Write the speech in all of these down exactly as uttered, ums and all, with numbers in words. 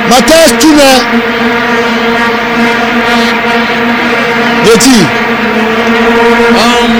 Matthias Tuna Yeti um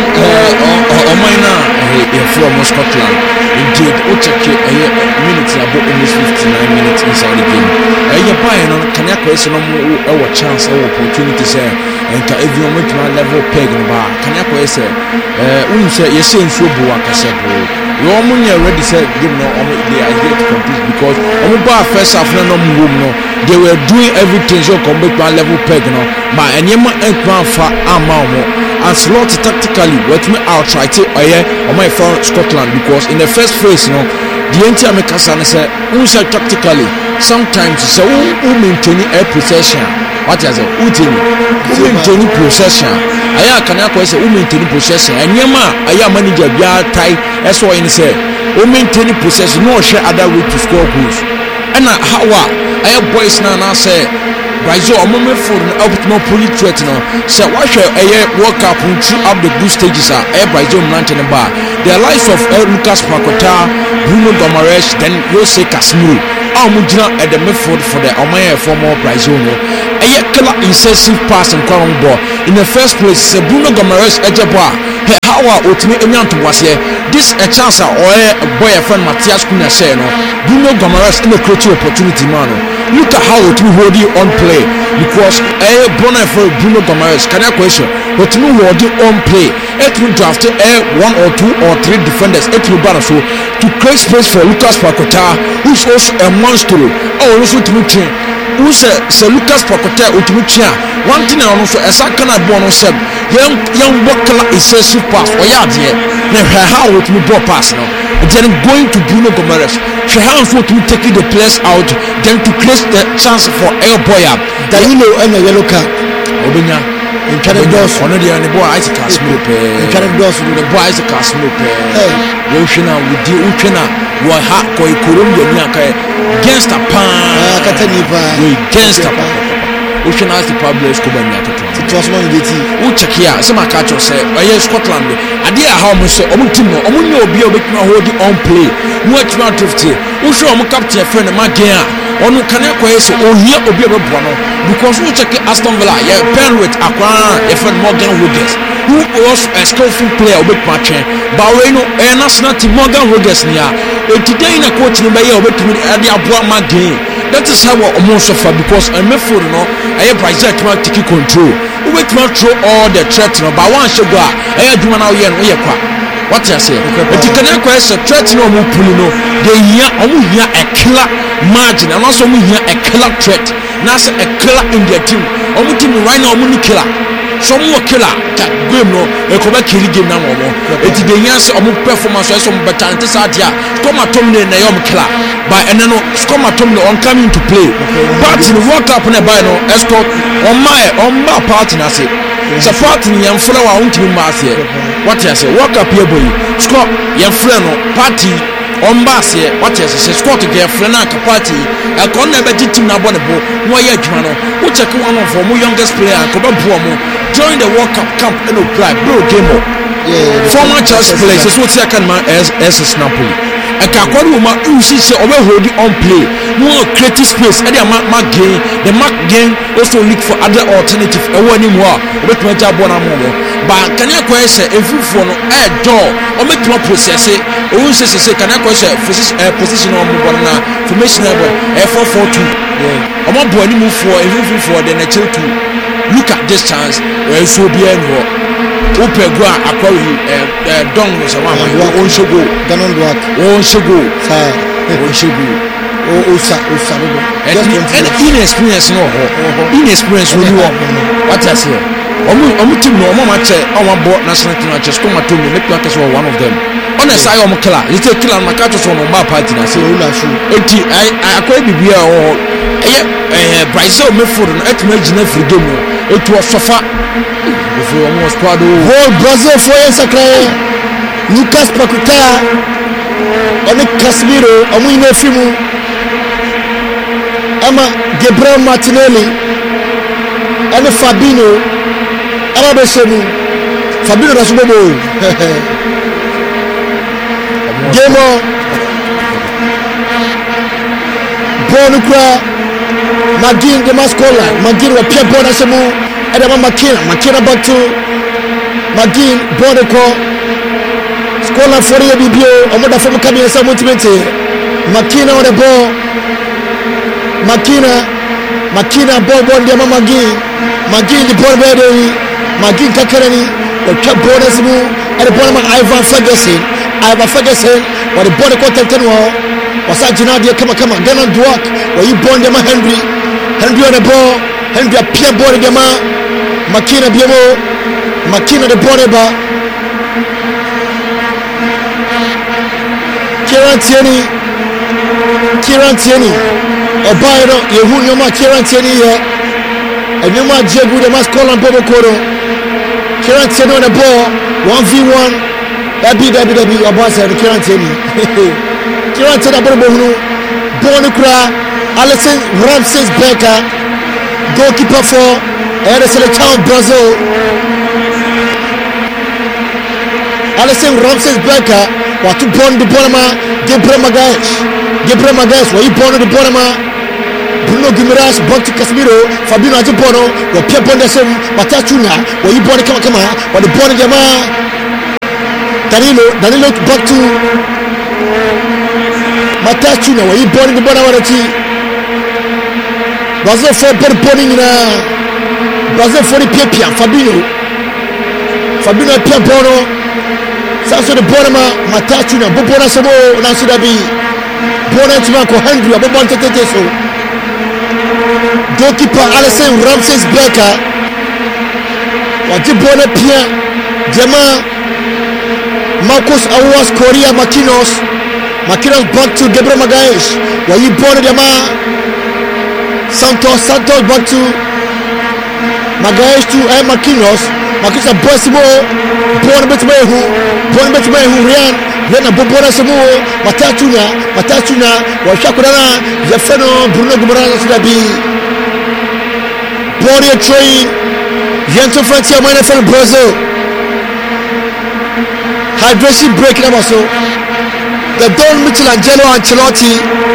uh Omaina uh, from Scotland indeed o check a minute about almost fifty-nine minutes inside the game eh ya buy no can ya kwese no mo chance or opportunity say enka every moment man level peg no ba can ya kwese eh unu say ye say nso bo akase bo yo mo nya ready say game no o they are here to compete because o ba first half no mo no they were doing everything so come back man level peg no ma enyema enka fa ama mo and slot tactically what me out try to oye on my from Scotland because in the first phase you know the entire American say who say tactically sometimes so who maintain a possession what is it who maintain possession aya can I say who maintain possession and yema aya manager bia tie that's why in say who maintain possession no share other way to score goals and how aya boys now now say Brazil are moment for up no police threat no so what shall a work up throughout the good stages are a Brazil mountain bar the lives of Lucas Paquetá, Bruno Gomes, then Jose Casemiro are mujina at the midfield for the Omaya former Brazil no a yet killer incisive pass and crown ball in the first place Bruno Gomes ejaba how are ultimate to was here this a chance or a boy a friend Matthias Cunha say no Bruno Gomes in a creative opportunity man look at how it will hold you on play because a bonnet for Bruno Gomes can I question what you hold you on play it will draft a one or two or three defenders it will balance so to create space for Lucas Paquetá who's also a monster or also to meet who's a Lucas Paquetá ultimate one thing I also as I cannot born on seven young young worker excessive pass or yard here now how it will ball pass now then going to Bruno Gomes she has what will take the players out then to create the chance for El Boya Danilo and a yellow card Obinya in Canada's one of the and the boy Isaac Casmiro in Canada's the boy Isaac Casmiro Yoshina with the Uchina wa ha ko Colombia nyaka against a pan Catanipa against a pan Uchina the Pablo Escobar nyaka it was one of the team who check here some catch us say oh yes Scotland ade a how much say omo team no omo nya obi obetuma hold on play no atuma fifty who show omo captain friend Magen a onu kan akoye say ohia obi obeboa no because who check Aston Villa yeah Penrith akwa e friend Morgan Rogers who was a skillful player obetuma train but we no e national team Morgan Rogers nia e today na coach ni be ye obetuma ade aboa Magen that is how omo suffer because a midfield no e Brazil to take control we wait to throw all the threat no but one should go e aduma na we no ye kwa what you say but you can request a threat no mo pull no they hear omo hear a killer margin and also omo hear a killer threat na say a killer in their team omo team right now omo ni killer so omo killer that game no e ko ba kill game na omo it dey hear say omo performance so omo better ante sa dia come atom ne na omo killer but and no come atom no on coming to play but the World Cup na buy no escort on my on my partner say support ni yam flow a unti ma say what you say World Cup here boy score yam flow no party on bass here what you say score to get friend na party e ko na be team na bo ne bo no ye adwuma no wo check one of our youngest player ko ba bo mo join the World Cup camp in no drive bro game yeah former Chelsea players so what second man as as Napoli e ka kwadu ma usi say obe hold on play no creative space e dey ma gain the mark gain also look for other alternative e woni mo a obe tuma ja bo na mo ba kan ya kwa say efufo no e do obe tuma process e o say say kan ya kwa say position o mo bo na formation e bo e four four two yeah omo bo ni mo for efufo the na chill two look at this chance we so be en Upegua akwawi eh don no sama ma on shogo ganon duak on shogo sa on shogo o osa osa no and inexperience no ho inexperience no wo what I say omu omu team no omu match on board national team matches come to me make us one of them on a side omu killer you take killer makato so no ma party na say ula shu enti I akwa bibia o eh Brazil me for no etuma gina free game it was suffer before almost squad whole Brazil for Sakra Lucas Paquetá Oni Casemiro amu ina fimu ama Gabriel Martinelli ana Fabinho ama besemu Fabinho da subobo Gemo Bonukra McGinn the Mascola. McGinn was Pierre Bonasamu. And then McKenna. McKenna back to McGinn. Bonaco. Scola for the B B O. I'm not from coming as a motivated. McKenna on the ball. McKenna. McKenna ball one the McGinn. McGinn the ball ready. McGinn Kakarani. The Cap Bonasamu. And the ball Ivan Ferguson. Ivan Ferguson. Or the ball quarter ten wall. Was that Gennady? Come on, come on. Gannon Dwark. Where you born them Henry. Henry on the ball. Henry a Pierre ball them. McKenna Biamo. McKenna the ball bar. Kieran Tierney. Kieran Tierney. A Bayro. Yehu Nyoma Kieran Tierney here. And Nyoma Jegu the must call on Bobo Koro. Kieran Tierney on the ball. one v one. That be that be that be a boss and Kieran Tierney. Kieran Tierney Bono Bonukra. Alison Ramses Becker. Goalkeeper for the selection of Brazil. Alison Ramses Becker. What to born the Bonama? Gabriel Magalhaes. Gabriel Magalhaes. Where you born the Bonama? Bruno Guimaraes. Back to Casemiro. Fabinho Ajibono. Where Pierre Bondesem. Matachuna. Where you born the Kama Kama. Where the born the Jama. Danilo. Danilo back to Matachuna. Where you born the Bonama. Brazil for better boning in a Brazil for the Pia Fabinho. Fabinho Pierre Bono. Sanso the Bonama, Matachuna, Bobona Samo, Nasudabi, Bonatmanko, Henry, Bobon Teteso. Goalkeeper Alison Ramses Becker. What the Bona Pia, Jama, Marcos Awas, Korea, Makinos, Makinos back to Gabriel Magalhaes. Where you born Jama, Santos, Santos back to Magalhaes to uh, Makinos. Makinos Bosimo, born with Mehu, born with Mehu, Rian, Rian, Bobona Samo, Matachuna, Matachuna, Washakuna, Jeffeno, Bruno Guimaraes, Sudabi, Border Train, Yanto Francia, Minor from Brazil. Hydration break number so. The Don Michelangelo Ancelotti.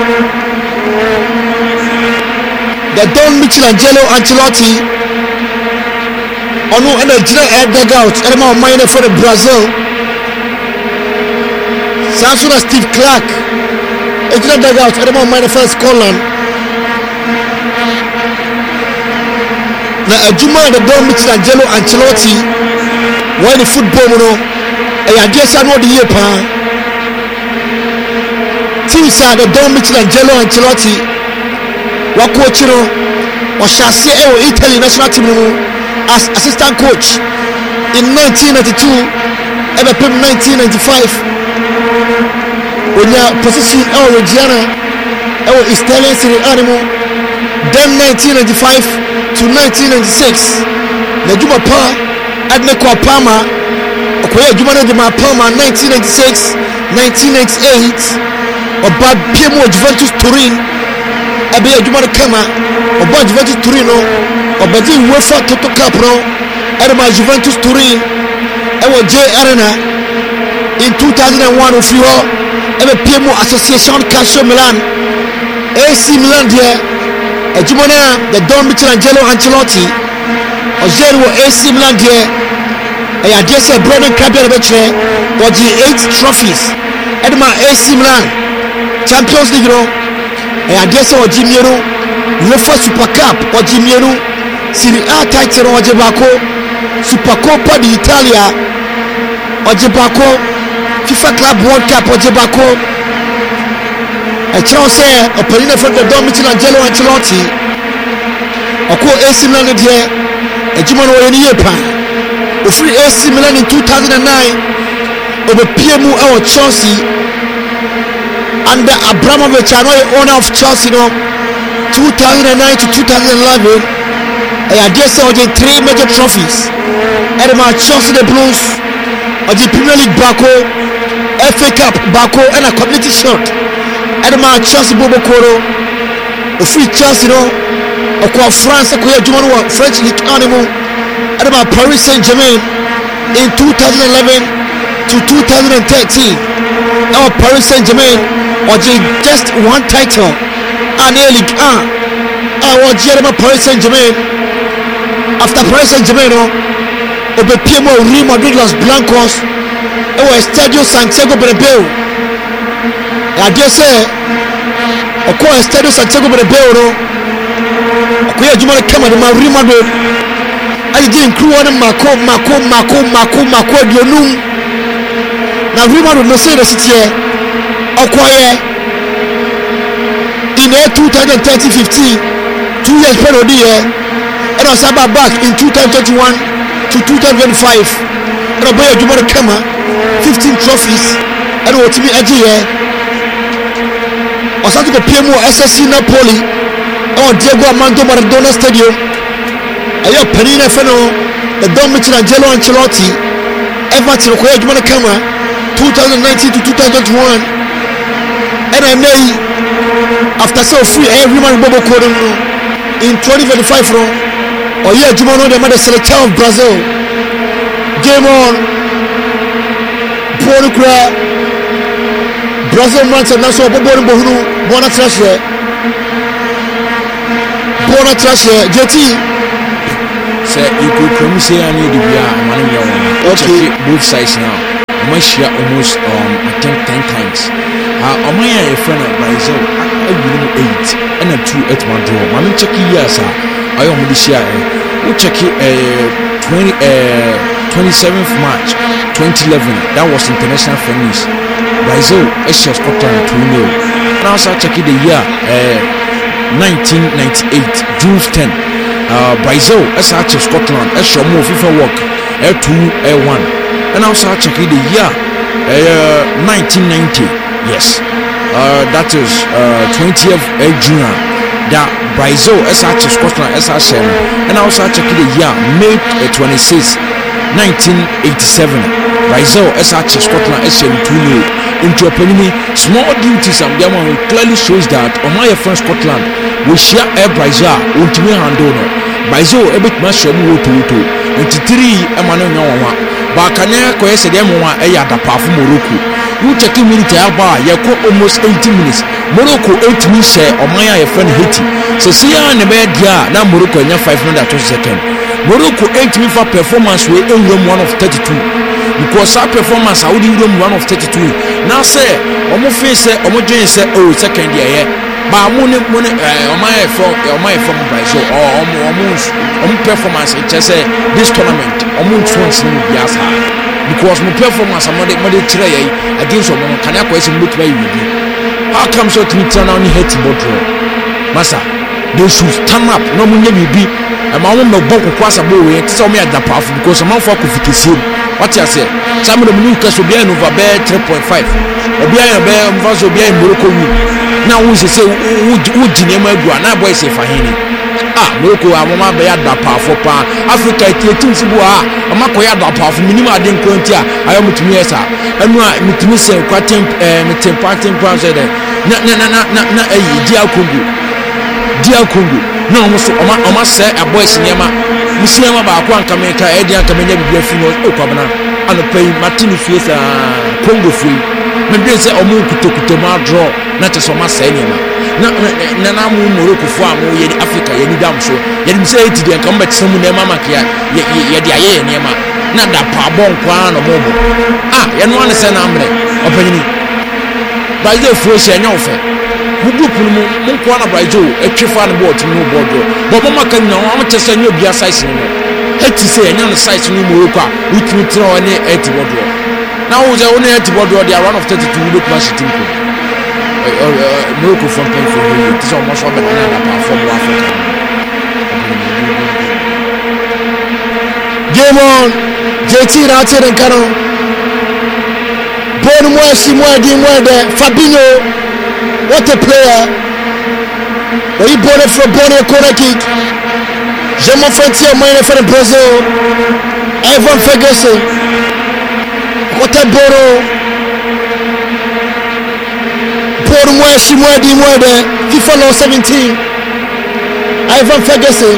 The Don Michelangelo Ancelotti. Ono and the Gina air dugout. And my minor for the Brazil. Samsung Steve Clark. A Gina dugout. And my minor for Scotland. Now a Juma the Don Michelangelo Ancelotti. Why the football no? I guess I know the year pa. Teams are the Don Michelangelo Ancelotti. What coach you know? Or shall say Italy national team as assistant coach in nineteen ninety-two, ever played nineteen ninety-five. When your position our Reggiana, our Italian Serie Animal, then nineteen ninety-five to nineteen ninety-six. The Juma Pa, Adneko Palma, Okoye Jumana de Palma, nineteen ninety-six, nineteen ninety-eight, or Bad Piemo Juventus Turin, Abia Jumana Kama, or Bad Juventus Turino. Obedi UEFA Toto Cup no Edema Juventus Turin Ewo J Arena in two thousand one of you Ebe P M O Association Calcio Milan A C Milan there Ejumona the Don Michelangelo Ancelotti Ozewo A C Milan there I guess a brother Kabia Beche or G eight trophies Edema A C Milan Champions League no I guess or Jimiero UEFA Super Cup or Jimiero Serie A title Ojebako Supercoppa d'Italia Ojebako FIFA Club World Cup Ojebako a chance opinion from the Don Michelangelo Ancelotti Oko A C Milan here a Jumano Yepa o free A C Milan in two thousand nine over P M U or Chelsea under Abramovich and owner of Chelsea no two thousand nine to two thousand eleven I guess I had three major trophies. And my Chelsea the Blues, or the Premier League Bako, F A Cup Bako, and a Community Shield. And my Chelsea Bobo Koro, the free Chelsea no, or called France, a Korea Jumano, French League Animal, and my Paris Saint-Germain in two thousand eleven to two thousand thirteen. Our Paris Saint-Germain, or just one title, and League one. I want Jeremy Paris Saint-Germain. After Paris Saint-Germain, no, obe P M O Real Madrid Los Blancos. It was Estadio Santiago Bernabeu. I just say, Oko Estadio Santiago Bernabeu, no. Okoye Juma kama de Real Madrid. I didn't crew on Marco, Marco, Marco, Marco, Marco Dionum. Now Real Madrid no say the city here. Okoye in the twenty thirteen fifteen, two years period here, and I was back in twenty twenty-one to twenty twenty-five. And I buy a Juma Kama, fifteen trophies, and what to be edgy here. I started the P M O S S C Napoli on Diego Armando Maradona Stadium. I have Penina Feno, the Don Michelangelo Ancelotti, Everton Koya Juma Kama, twenty nineteen to twenty twenty-one. And I may, after so free every man Bobo Cordon in twenty twenty-five from or yeah, Jumano, the mother selection of Brazil. Game on Portugal, Brazil Manchester National Bobo Bohunu, Bona Trash, Bona Trash, J T. Say, you could come say I need to be a man. Okay, both sides now. I share almost um I think ten times. Uh, on my friend of Brazil, I will eight and a two at my door. I'm checking years. I am the share. We check it uh twenty uh twenty seventh March twenty eleven. That was international friendlies. Brazil, Asia Scotland two nil. And also checking the year uh nineteen ninety eight June ten. Uh, Brazil, S H Scotland, S H M FIFA work, L two, L one, and also checking the year, uh, nineteen ninety. Yes, uh, that is uh, twentieth June. That Brazil, S H Scotland, S H M, and also checking the year May twenty-sixth, nineteen eighty-seven. Brazil, S H Scotland, S H M two nil. Into a penny, small duties and the one clearly shows that on my friend Scotland we share a Brazil ultimate handle. Brazil a bit much more to to into three a man on one. But can I quest a demo a yard apart from Morocco? You check a minute about you almost eighty minutes. Morocco eight minutes share on my friend Haiti. So see on the bed, yeah, now Morocco in five hundred seconds. Morocco eight minutes for performance with in room one of thirty-two. Because our performance I would in room one of thirty-two. Now say, Omo face Omo Jane say oh second year. But money money on my from on my from Brazil or Omo performance it just say this tournament Omo once in Biasa. Because my performance I'm not the tray against Omo can I question look where you be. How come so to turn on hate bottle? Massa, they should stand up, no money be. And my own book was a boy, tell me at the path because I'm not for Kufikisi. What I say? Some of the new cars will be over bear three point five. Or be a bear and was be in Morocco. Now, we say, would you never go? And I boy say for him. Ah, Morocco, I'm a bear that powerful power. Africa, it's a boa. I'm a coya that powerful minimum. I didn't go into I am to me, sir. I'm not to me, say, quite a parting process. No, no, no, no, no, a dear Kungu. Dear Kungu. No, I must say a boy cinema. You see, I'm about one Kameka, Edia Kamena, Biafino, Okabana, and pay Martini Fies, Congo free. Maybe say Omu Kutokutoma draw, not as a mass anima. Nanamu Morocco farm, ye Africa, ye damn so. Let him say to the combat someone, Mamma, ye dia Nema, not that parbon, quan or mobile. Ah, you know, understand, Ambre, opening by the first and offer. Who do Mukwana Brazil, a Chifan board to no border. But Mamma can know how much a new beer size. Had to say another size in Morocco, which we throw any eighty border. Now, the only eighty border, they are one of thirty two look much to Morocco from Penn for you. It's almost one banana from Africa. Game on, J T Ratchet and Canon. Bon moi, si moi, dis-moi de Fabinho. What a player! When he bought it from Bonnie corner kick, Jemo Frontier, mine for the Brazil, Ivan Ferguson. What a boro! Pour moi, si moi, dis-moi de FIFA Law seventeen, Ivan Ferguson.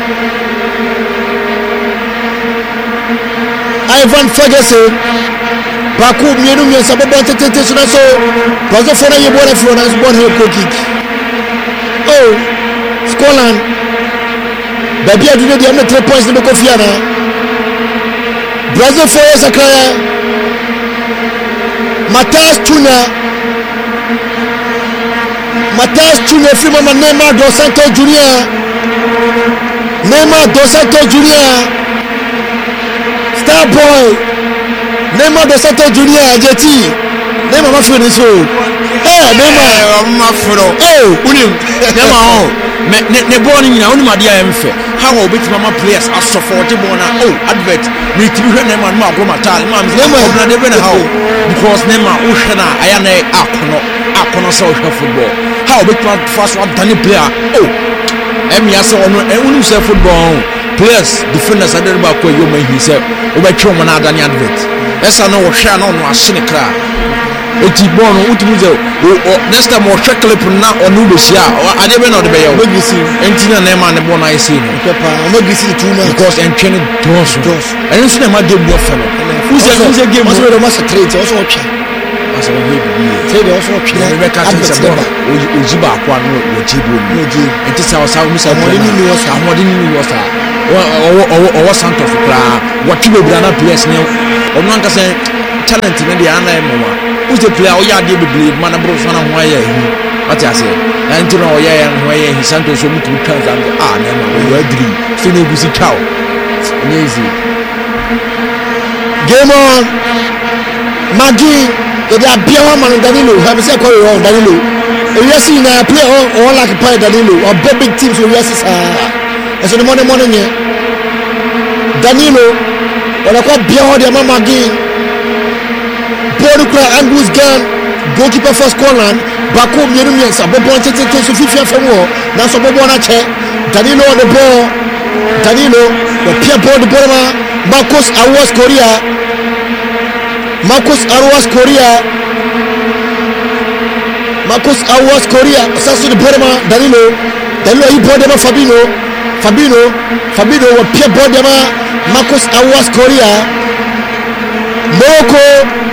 Ivan Ferguson. Baku mienu mienu sababu antete suna so Brazil fona ye bora fona so bora kick. Oh, score Scotland. Baby, I do not have three points in the Kofiana. Brazil four years ago. Matthias Cunha. Matthias Cunha from Neymar dos Santos Junior Neymar dos Santos Junior Star boy Neymar dos Santos Junior J T Neymar ma fini so eh Neymar ma furo eh unim Neymar oh me ne ball ni na unim ade am fe how we bit mama players as for the ball na oh advert me ti hwe Neymar ma go matal ma Neymar na de be na how because Neymar o hwe na aya na akono akono so hwe football how bit man first one tani player oh emi ase ono e unim say football players defenders ade ba ko yo ma hi say o ba twa mo na adani advert esa no wo hwe na ono ahye ne kra oti ball no uti muze o next time o hwe clip na onu be sia ade be na o de be yo Magisi enti na Neymar ne ball na isi no pepa Magisi too much because entwene dos dos and so na ma game wo fellow who say who say game also the master trade also okay as we be trade also okay na be ka say ball oji ba akwa no oji bo no enti say o say o say amodi ni wo sa amodi ni wo sa o o o Santos kra what we be na players ne o no nka say talent ne dey ana e mama who's the player o ya dey be believe man bro so na ho ya hi what I say na nti no o ya ya ho ya hi Santos so mutu chance and ah na ma we agree so no gusi cow easy game on Magi they are beer man Danilo have say call wrong Danilo if you see na play all, all like play Danilo or big teams so yes ah so the money money Danilo or I call beer the Magi Borukla Angus Gun goalkeeper for Scotland Bako Mirumian Sabobo Tete so fifty from war now so Bobo na che Danilo on the ball Danilo the Pierre ball the ball Marcus Awas Korea Marcus Awas Korea Marcus Awas Korea Sasu the ball Danilo Danilo he ball them Fabino Fabino Fabino the Pierre ball them Marcus Awas Korea Moko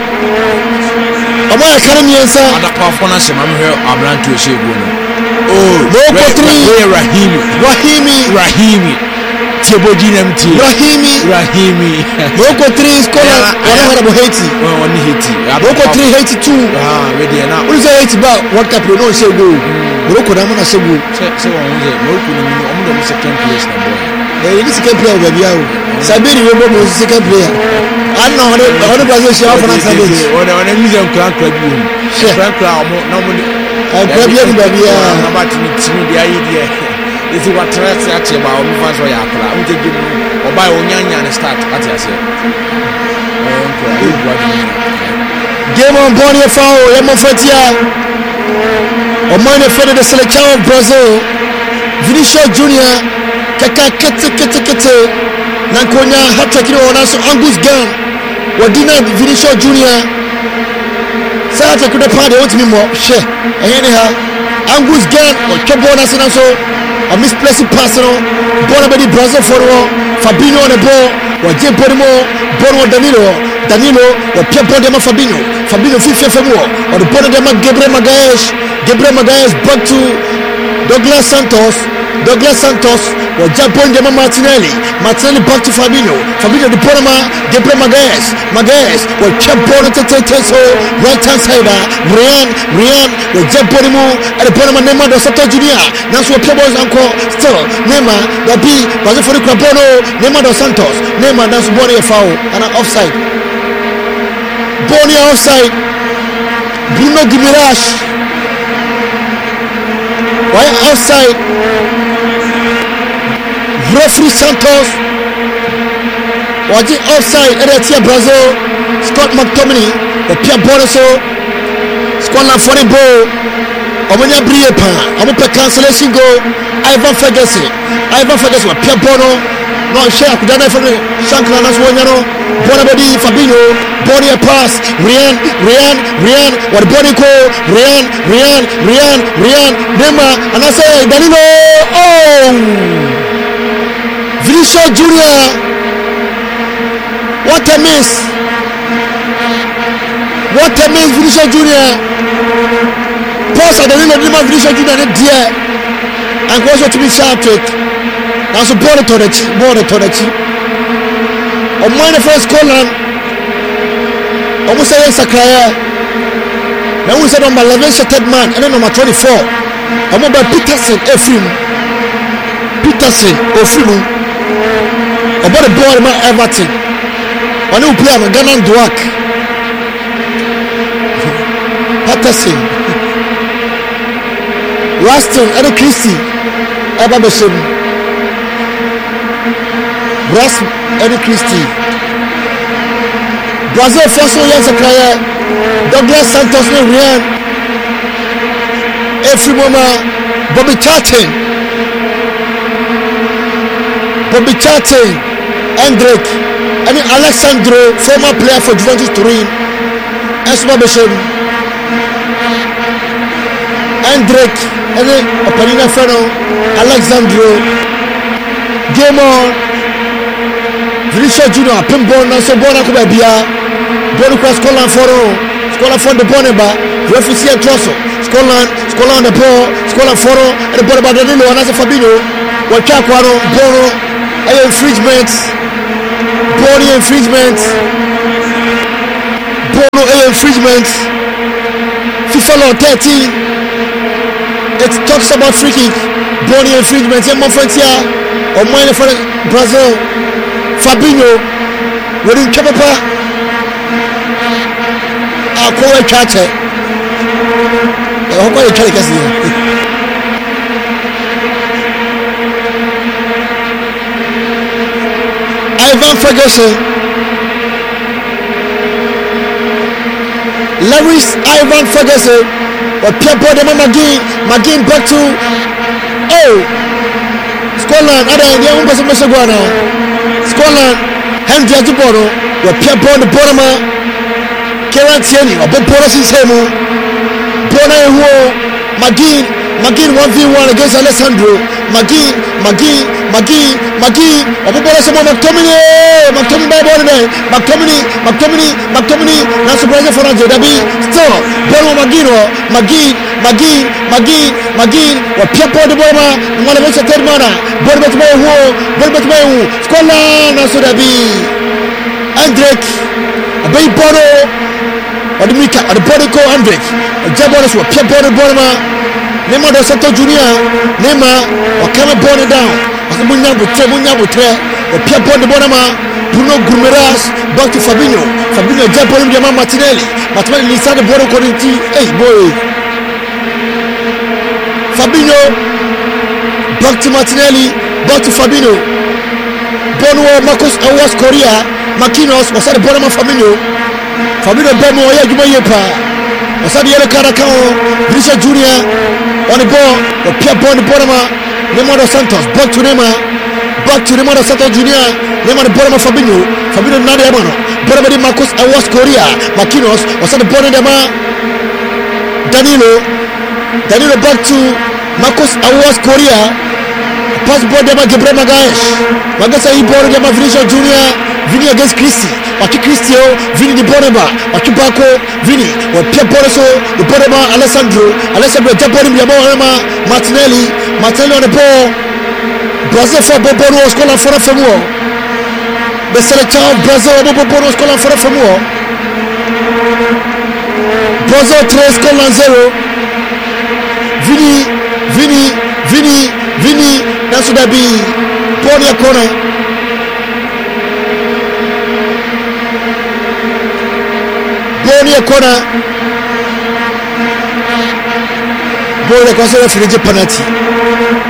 Omo akara miensa adakwa fona se mam he abrantu eshego no oh Moko three Rahimi Rahimi Rahimi Teboji namti Rahimi Rahimi Moko three Scotland wana wana bo Haiti woni Haiti Moko three Haiti two ah we dey na uli say Haiti ba World Cup no shego Morocco na mana shego se se won ze Morocco no mo omo do second place na boy eh you second player we be awo Sabiri we bo second player I know how the Brazil show for next week. When when museum clan club you. Clan club no no money. I grab you baby. Na ba ti ti dia yi dia. Is what threats at about me fast way akra. We dey give o buy onyanya na start at ase. Game on Bonnie foul, Yemo Fatia. O mine fed the selection of Brazil. Vinicius Junior kaka kete kete kete. Nankonya hat-trick ni ona so Angus Gun. Wadina Vinicius Junior Sa ta kuda pa de wotimi mo hwe ehye ne ha Angus Gun o twebo na sena so a misplaced pass no ball be di Brazil for no Fabinho on the ball wa je ball mo ball Danilo Danilo o pia ball de ma Fabinho Fabinho fifi femo o the ball de ma Gabriel Magalhaes Gabriel Magalhaes back to Douglas Santos Douglas Santos or Japon de Martinelli Martinelli back to Fabinho Fabinho the Porama Gabriel Magalhaes Magalhaes or Japon to Teteso right hand side Rian Rian or Japon at the Porama Neymar dos Santos Junior now so Pebbles encore still Neymar the B Brazil for the Crapono Neymar dos Santos Neymar that's Bonnie foul and an offside Bonnie offside Bruno Guimaraes why outside referee Santos was it outside Eretia Brazil Scott McTominay or Pierre Bonaso Scotland for the ball Omonia Briepa Omo pe cancellation goal Ivan Ferguson Ivan Ferguson Pierre Bono no share kudana for the Shankland as one no Bona body Fabinho body a pass Rian Rian Rian what body ko Rian Rian Rian Rian Neymar and I say Danilo oh Vinicius Junior what a miss what a miss Vinicius Junior Pass Danilo Neymar Vinicius Junior ne dia and was to be shouted. That's a border to the border to the on my first column. Almost a Sakaya. Now we said on my eleven shattered man, and then number twenty-four. I'm about Peterson, Ephraim. Peterson, Ephraim. About the boy, my Everton. When you play, I'm a Ghana Duak. Peterson. Raston, Eddie Christie. Ababashim. Ras, Eddie Christie. Brazil, Fosso, Yansakaya. Douglas Santos, no Rian. Ephraim, Bobby Charlton. Bobby Charlton. Hendrik. I mean Alexandro, former player for Juventus Turin. Esma Bishop. Hendrik. And then Opanina Feno. Alexandro. Game on. Vinicius Junior. Pimbon. Nanso Bona Kubabia. Bonu kwa Scotland Foro. Scotland for the Boneba. Refugee and Trosso. Scotland. Scotland the ball. Scotland Foro. And the Boneba Danilo. And that's a Fabino. Wakakwano. Bono. And infringements. Bono infringement. Bono infringement. FIFA law thirteen. It talks about free kick. Bono infringement. Yeah, my friends here. Or mine for Brazil. Fabinho. We're in Kapapa. I'll call a catcher. I'll call a catcher. Ivan Ferguson, Lewis Ivan Ferguson, or Pierre de Magin, Magin back to oh Scotland. Other than the person Scotland, Henry Atuboro, or Pierre de Borama, Kieran Tierney, or Bob Boros in Semu, Bona Magin, Magin one v one against Alessandro, Magin, Magin, Magin, Magin, or Bobola Samo McTominay, McTominay Bonne, McTominay, McTominay, McTominay, Nasu Brazil for Anjo, Dabi, still, Bono Magino, Magin, Magin, Magin, Magin, or Pierre de Boma, one of us a third mana, Borbet Mayo, Borbet Mayo, Scotland, Nasu Dabi, Hendrik, a Bay Bono, or the Mika, or the Bodico Hendrik, or Jabonis, or Pierre de Boma. Nema do Santo Junior, Nema, or come and burn it down. Munya Butre, Munya Butre, or Pierre Bon de Bonama, Bruno Grumeras, back to Fabinho, Fabinho Japon, Yama Martinelli, Martinelli, Lisa de Bono Corinti, hey boy. Fabinho, back to Martinelli, back to Fabinho. Bono, Marcos Awas Korea, Makinos, was at the bottom of Fabinho. Fabinho Bemo, Yajuma Yepa. Osadi yellow card account, Vinicius Junior on the ball, or Pierre Bon de Bonama, Neymar Santos, back to Neymar, back to Neymar Santos Junior, Neymar de Bonama Fabinho, Fabinho Nadia Mano, Bonama de Marcos Awas Korea, Makinos, Osadi Bon de Ma, Danilo, Danilo back to Marcos Awas Korea, pass ball de Ma Gebre Magaesh, Magasa he ball de Ma Vinicius Junior, Vini against Christie, Maki Christio, Vini di Bonema, Maki Bako, Vini, or Pierre Boroso, the Bonema, Alessandro, Alessandro, Japonim, Yamama, Martinelli, Martinelli on the ball, Brazil for Bobono, Scotland for a Famuo, the selector of Brazil, Bobono, Scotland for a Famuo, Brazil three, Scotland zero, Vini, Vini, Vini, Vini, that's what that be, Bonia corner. Bonia corner. Boy, the consider for the penalty.